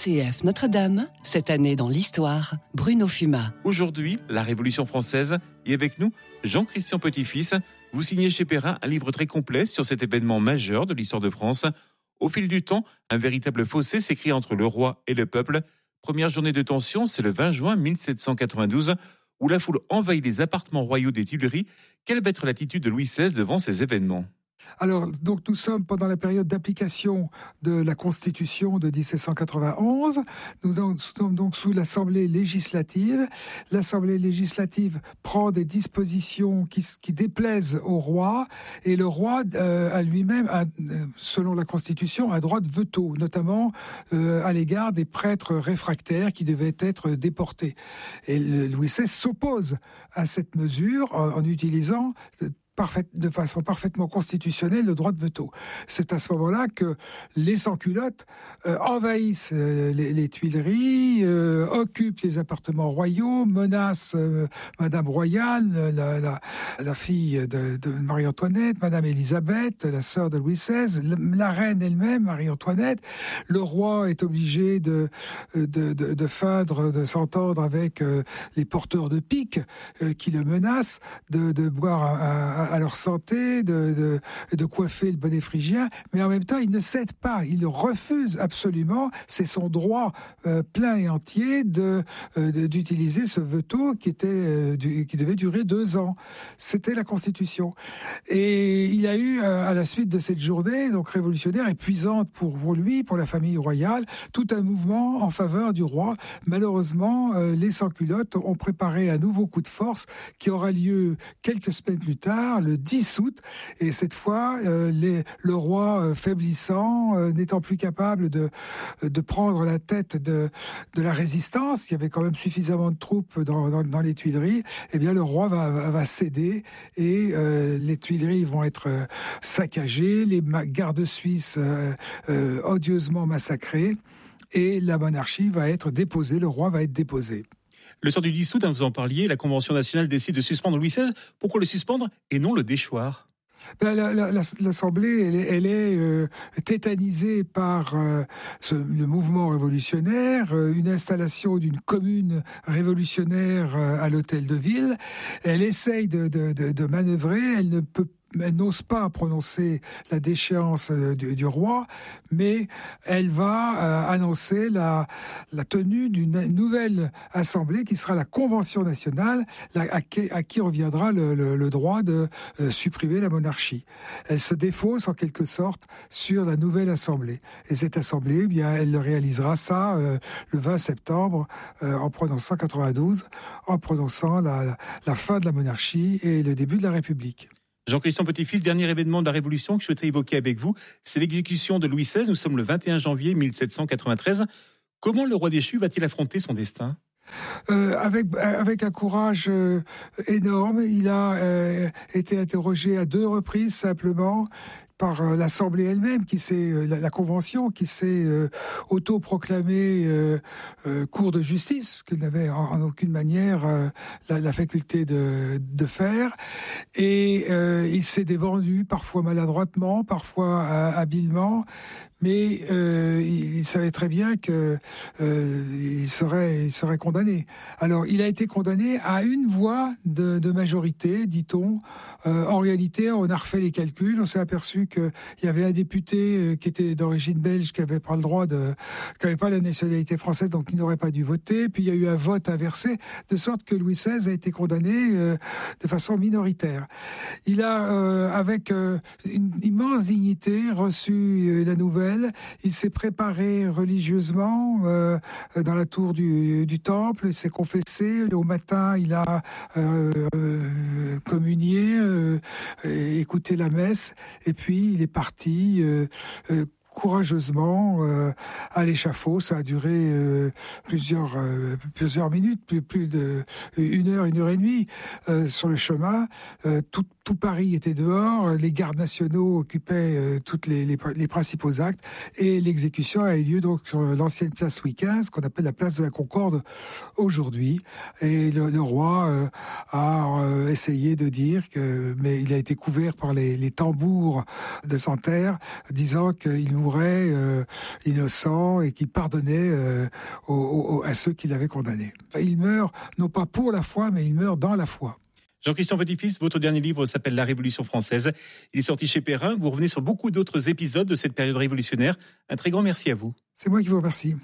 RCF Notre-Dame, cette année dans l'histoire, Bruno Fumat. Aujourd'hui, la Révolution française, et avec nous, Jean-Christian Petit-Fils. Vous signez chez Perrin un livre très complet sur cet événement majeur de l'histoire de France. Au fil du temps, un véritable fossé s'écrit entre le roi et le peuple. Première journée de tension, c'est le 20 juin 1792, où la foule envahit les appartements royaux des Tuileries. Quelle va être l'attitude de Louis XVI devant ces événements ? Alors, donc, nous sommes pendant la période d'application de la Constitution de 1791. Nous sommes donc sous l'Assemblée législative. L'Assemblée législative prend des dispositions qui déplaisent au roi, et le roi a lui-même, selon la Constitution, un droit de veto, notamment à l'égard des prêtres réfractaires qui devaient être déportés. Et Louis XVI s'oppose à cette mesure en utilisant de façon parfaitement constitutionnelle le droit de veto. C'est à ce moment-là que les sans-culottes envahissent les Tuileries, occupent les appartements royaux, menacent Madame Royale, la fille de Marie-Antoinette, Madame Élisabeth, la sœur de Louis XVI, la reine elle-même, Marie-Antoinette. Le roi est obligé de feindre, de s'entendre avec les porteurs de piques qui le menacent, de boire à leur santé, de coiffer le bonnet phrygien, mais en même temps, il ne cède pas, il refuse absolument, c'est son droit plein et entier d'utiliser ce veto qui devait durer 2 ans. C'était la Constitution. Et il a eu, à la suite de cette journée, donc révolutionnaire, épuisante pour lui, pour la famille royale, tout un mouvement en faveur du roi. Malheureusement, les sans-culottes ont préparé un nouveau coup de force qui aura lieu quelques semaines plus tard, le 10 août, et cette fois, le roi faiblissant, n'étant plus capable de prendre la tête de la résistance, il y avait quand même suffisamment de troupes dans les Tuileries, eh bien le roi va céder, et les Tuileries vont être saccagées, les gardes suisses odieusement massacrés, et la monarchie va être déposée, le roi va être déposé. Le soir du 10 août, vous en parliez, la Convention nationale décide de suspendre Louis XVI. Pourquoi le suspendre et non le déchoir ? L'Assemblée, elle est tétanisée par le mouvement révolutionnaire, une installation d'une commune révolutionnaire à l'hôtel de ville. Elle essaye de manœuvrer, elle n'ose pas prononcer la déchéance du roi, mais elle va annoncer la tenue d'une nouvelle assemblée qui sera la Convention nationale, à qui reviendra le droit de supprimer la monarchie. Elle se défausse en quelque sorte sur la nouvelle assemblée. Et cette assemblée, eh bien, elle le réalisera ça le 20 septembre en prononçant 92, en prononçant la fin de la monarchie et le début de la République. Jean-Christian Petit-Fils, dernier événement de la Révolution que je souhaitais évoquer avec vous, c'est l'exécution de Louis XVI. Nous sommes le 21 janvier 1793. Comment le roi déchu va-t-il affronter son destin ? Avec un courage énorme. Il a été interrogé à 2 reprises simplement par l'Assemblée elle-même, la Convention, qui s'est autoproclamée cour de justice, qu'il n'avait en aucune manière la faculté de faire. Et il s'est défendu, parfois maladroitement, parfois habilement, mais il savait très bien que il serait condamné. Alors, il a été condamné à 1 voix de majorité, dit-on. En réalité, on a refait les calculs, on s'est aperçu qu'il y avait un député qui était d'origine belge, qui avait pas la nationalité française, donc il n'aurait pas dû voter. Puis il y a eu un vote inversé, de sorte que Louis XVI a été condamné de façon minoritaire. Il a, avec une immense dignité, reçu la nouvelle. Il s'est préparé religieusement dans la tour du temple, il s'est confessé. Au matin, il a communié, écouté la messe, et puis il est parti courageusement à l'échafaud. Ça a duré plusieurs minutes, plus de 1 heure et demie sur le chemin. tout Paris était dehors, les gardes nationaux occupaient toutes les principaux actes, et l'exécution a eu lieu donc sur l'ancienne place Louis XV, qu'on appelle la place de la Concorde aujourd'hui. Et le roi a essayé de dire mais il a été couvert par les tambours de Santerre, disant qu'il mourait innocent et qu'il pardonnait à ceux qui l'avaient condamné. Il meurt non pas pour la foi, mais il meurt dans la foi. Jean-Christian Petit-Fils, votre dernier livre s'appelle La Révolution française. Il est sorti chez Perrin. Vous revenez sur beaucoup d'autres épisodes de cette période révolutionnaire. Un très grand merci à vous. C'est moi qui vous remercie.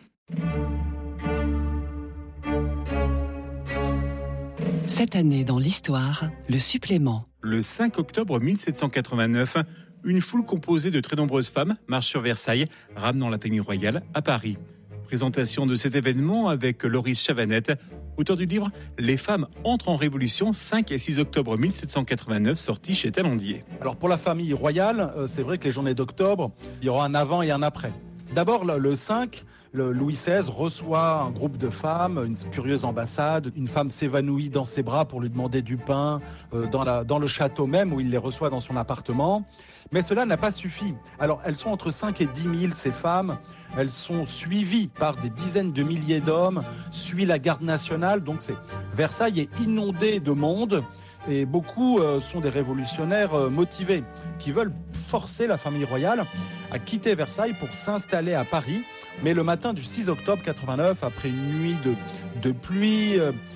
Cette année dans l'histoire, le supplément. Le 5 octobre 1789, une foule composée de très nombreuses femmes marche sur Versailles, ramenant la famille royale à Paris. Présentation de cet événement avec Loris Chavanette, auteur du livre « Les femmes entrent en révolution » 5 et 6 octobre 1789, sorti chez Talandier. Alors pour la famille royale, c'est vrai que les journées d'octobre, il y aura un avant et un après. D'abord le 5, Louis XVI reçoit un groupe de femmes, une curieuse ambassade. Une femme s'évanouit dans ses bras pour lui demander du pain dans le château même où il les reçoit dans son appartement. Mais cela n'a pas suffi. Alors elles sont entre 5 et 10 000 ces femmes. Elles sont suivies par des dizaines de milliers d'hommes, suit la garde nationale. Donc Versailles est inondé de monde. Et beaucoup sont des révolutionnaires motivés qui veulent forcer la famille royale à quitter Versailles pour s'installer à Paris. Mais le matin du 6 octobre 89, après une nuit de pluie,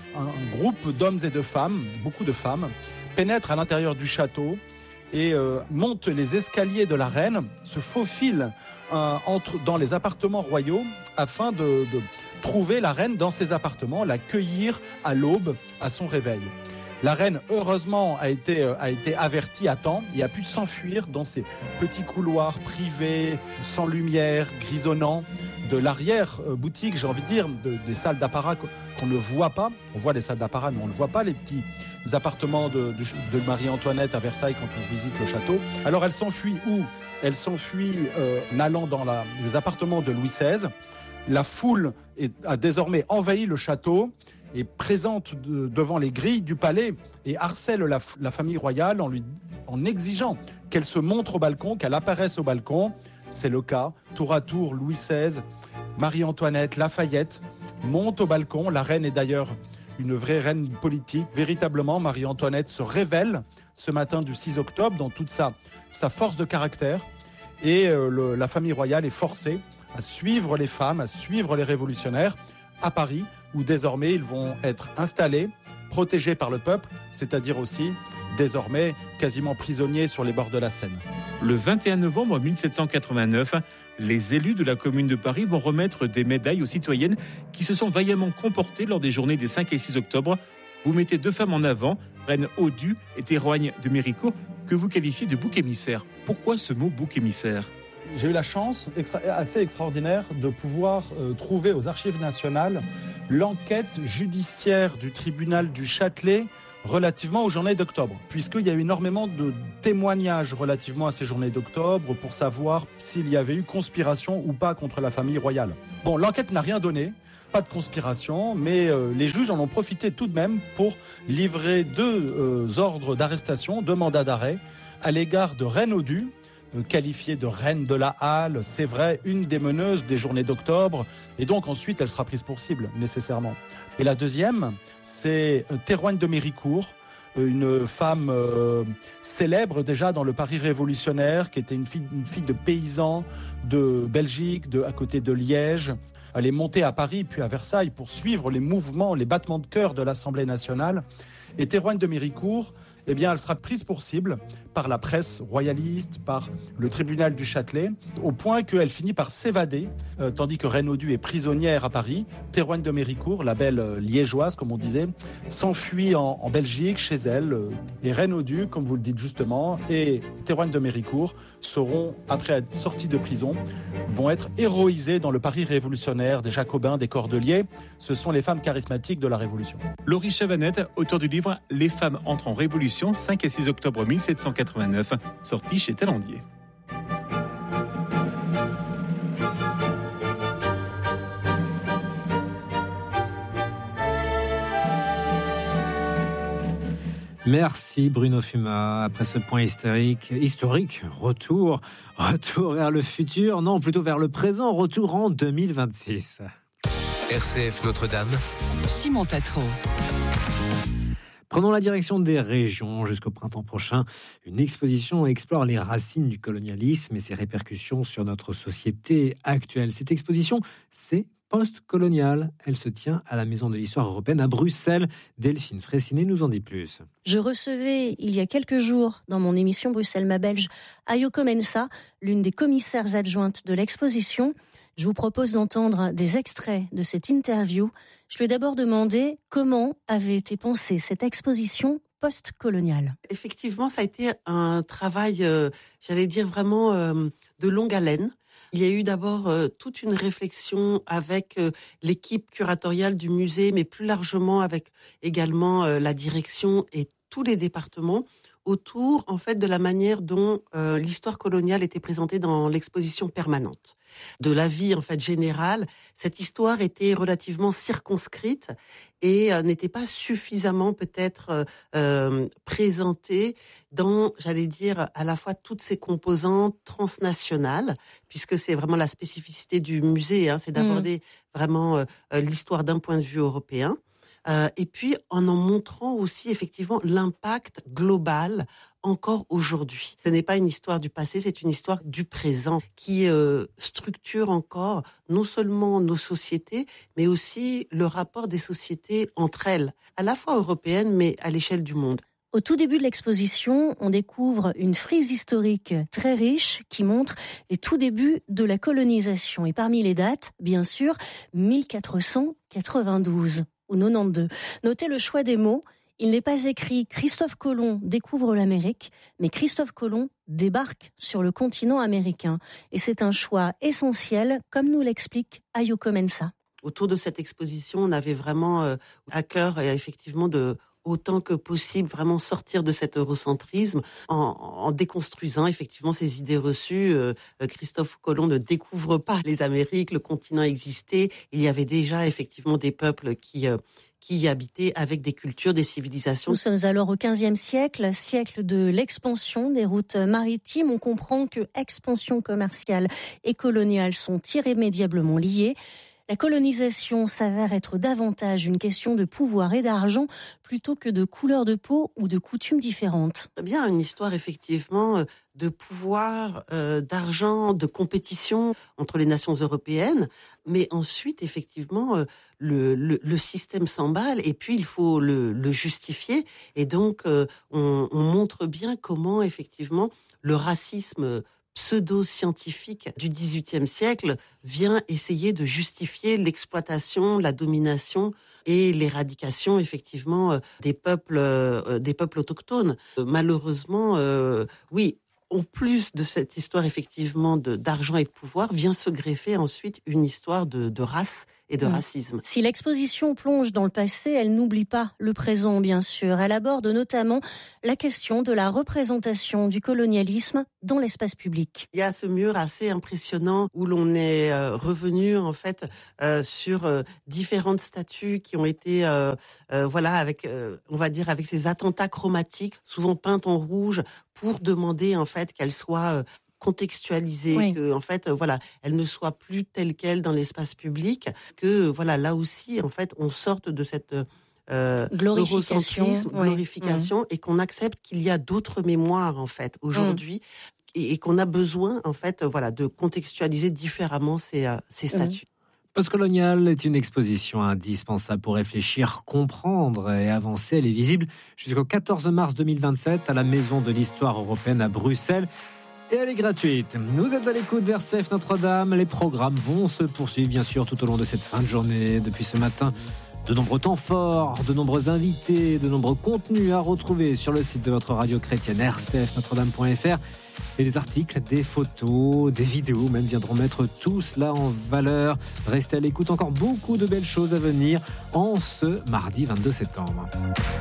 un groupe d'hommes et de femmes, beaucoup de femmes, pénètre à l'intérieur du château et monte les escaliers de la reine, se faufile dans les appartements royaux afin de trouver la reine dans ses appartements, la cueillir à l'aube à son réveil. La reine, heureusement, a été avertie à temps et a pu s'enfuir dans ces petits couloirs privés, sans lumière, grisonnants, de l'arrière-boutique, j'ai envie de dire, des salles d'apparat qu'on ne voit pas. On voit des salles d'apparat, mais on ne voit pas les petits appartements de Marie-Antoinette à Versailles quand on visite le château. Alors elle s'enfuit où ? Elle s'enfuit en allant dans les appartements de Louis XVI. La foule a désormais envahi le château et présente devant les grilles du palais et harcèle la famille royale en exigeant qu'elle se montre au balcon, qu'elle apparaisse au balcon. C'est le cas. Tour à tour, Louis XVI, Marie-Antoinette, Lafayette montent au balcon. La reine est d'ailleurs une vraie reine politique. Véritablement, Marie-Antoinette se révèle ce matin du 6 octobre dans toute sa force de caractère. Et la famille royale est forcée à suivre les femmes, à suivre les révolutionnaires à Paris, où désormais ils vont être installés, protégés par le peuple, c'est-à-dire aussi désormais quasiment prisonniers sur les bords de la Seine. Le 21 novembre 1789, les élus de la Commune de Paris vont remettre des médailles aux citoyennes qui se sont vaillamment comportées lors des journées des 5 et 6 octobre. Vous mettez 2 femmes en avant, Reine Odue et Théroigne de Méricourt, que vous qualifiez de bouc émissaire. Pourquoi ce mot bouc émissaire ? J'ai eu la chance assez extraordinaire de pouvoir trouver aux Archives nationales l'enquête judiciaire du tribunal du Châtelet relativement aux journées d'octobre, puisqu'il y a eu énormément de témoignages relativement à ces journées d'octobre pour savoir s'il y avait eu conspiration ou pas contre la famille royale. Bon, l'enquête n'a rien donné, pas de conspiration, mais les juges en ont profité tout de même pour livrer 2 ordres d'arrestation, 2 mandats d'arrêt à l'égard de Reine Odue, qualifiée de reine de la Halle, c'est vrai, une des meneuses des journées d'octobre, et donc ensuite elle sera prise pour cible, nécessairement. Et la deuxième, c'est Théroigne de Méricourt, une femme célèbre déjà dans le Paris révolutionnaire, qui était une fille de paysan de Belgique, à côté de Liège. Elle est montée à Paris puis à Versailles pour suivre les mouvements, les battements de cœur de l'Assemblée nationale. Et Théroigne de Méricourt, eh bien, elle sera prise pour cible par la presse royaliste, par le tribunal du Châtelet, au point qu'elle finit par s'évader, tandis que Reine Odue est prisonnière à Paris. Théroigne de Méricourt, la belle liégeoise, comme on disait, s'enfuit en Belgique, chez elle. Et Reine Odue, comme vous le dites justement, et Théroigne de Méricourt seront, après être sorties de prison, vont être héroïsées dans le Paris révolutionnaire des Jacobins, des Cordeliers. Ce sont les femmes charismatiques de la Révolution. Loris Chavanette, auteur du livre « Les femmes entrent en révolution » 5 et 6 octobre 1789, sorti chez Talandier. Merci Bruno Fuma. Après ce point historique, retour vers le futur, non plutôt vers le présent, retour en 2026. RCF Notre-Dame, Simon Tatro. Prenons la direction des régions. Jusqu'au printemps prochain, une exposition explore les racines du colonialisme et ses répercussions sur notre société actuelle. Cette exposition, c'est post-coloniale. Elle se tient à la Maison de l'Histoire européenne à Bruxelles. Delphine Fraissinet nous en dit plus. Je recevais il y a quelques jours dans mon émission Bruxelles ma Belge Ayoko Mensa, l'une des commissaires adjointes de l'exposition. Je vous propose d'entendre des extraits de cette interview. Je lui ai d'abord demandé comment avait été pensée cette exposition post-coloniale. Effectivement, ça a été un travail, j'allais dire vraiment de longue haleine. Il y a eu d'abord toute une réflexion avec l'équipe curatoriale du musée, mais plus largement avec également la direction et tous les départements autour en fait de la manière dont l'histoire coloniale était présentée dans l'exposition permanente. De la vie en fait générale, cette histoire était relativement circonscrite et n'était pas suffisamment peut-être présentée dans, j'allais dire, à la fois toutes ses composantes transnationales, puisque c'est vraiment la spécificité du musée, c'est d'aborder vraiment l'histoire d'un point de vue européen. Et puis en montrant aussi effectivement l'impact global encore aujourd'hui. Ce n'est pas une histoire du passé, c'est une histoire du présent qui structure encore non seulement nos sociétés, mais aussi le rapport des sociétés entre elles, à la fois européennes, mais à l'échelle du monde. Au tout début de l'exposition, on découvre une frise historique très riche qui montre les tout débuts de la colonisation. Et parmi les dates, bien sûr, 1492 ou 92. Notez le choix des mots. Il n'est pas écrit « Christophe Colomb découvre l'Amérique », mais « Christophe Colomb débarque sur le continent américain ». Et c'est un choix essentiel, comme nous l'explique Ayoko Mensa. Autour de cette exposition, on avait vraiment à cœur effectivement de autant que possible vraiment sortir de cet eurocentrisme en déconstruisant effectivement ces idées reçues. Christophe Colomb ne découvre pas les Amériques, le continent existait. Il y avait déjà effectivement des peuples qui y habitaient avec des cultures, des civilisations. Nous sommes alors au XVe siècle, siècle de l'expansion des routes maritimes. On comprend que expansion commerciale et coloniale sont irrémédiablement liées. La colonisation s'avère être davantage une question de pouvoir et d'argent plutôt que de couleur de peau ou de coutumes différentes. Bien, une histoire effectivement de pouvoir, d'argent, de compétition entre les nations européennes, mais ensuite effectivement le système s'emballe et puis il faut le justifier et donc on montre bien comment effectivement le racisme pseudo-scientifique du XVIIIe siècle vient essayer de justifier l'exploitation, la domination et l'éradication effectivement des peuples autochtones. Malheureusement, oui. En plus de cette histoire effectivement d'argent et de pouvoir, vient se greffer ensuite une histoire de race et de racisme. Si l'exposition plonge dans le passé, elle n'oublie pas le présent, bien sûr. Elle aborde notamment la question de la représentation du colonialisme dans l'espace public. Il y a ce mur assez impressionnant où l'on est revenu en fait sur différentes statues qui ont été avec on va dire avec ces attentats chromatiques, souvent peintes en rouge, pour demander en fait qu'elles soient contextualisée, que en fait elle ne soit plus telle quelle dans l'espace public, que là aussi en fait on sorte de cette glorification et qu'on accepte qu'il y a d'autres mémoires en fait aujourd'hui et qu'on a besoin en fait de contextualiser différemment ces statuts. Postcolonial est une exposition indispensable pour réfléchir, comprendre et avancer. Elle est visible jusqu'au 14 mars 2027 à la Maison de l'Histoire européenne à Bruxelles. Et elle est gratuite. Vous êtes à l'écoute d'RCF Notre-Dame. Les programmes vont se poursuivre, bien sûr, tout au long de cette fin de journée. Depuis ce matin, de nombreux temps forts, de nombreux invités, de nombreux contenus à retrouver sur le site de votre radio chrétienne rcfnotredame.fr. Et des articles, des photos, des vidéos même viendront mettre tout cela en valeur. Restez à l'écoute, encore beaucoup de belles choses à venir en ce mardi 22 septembre.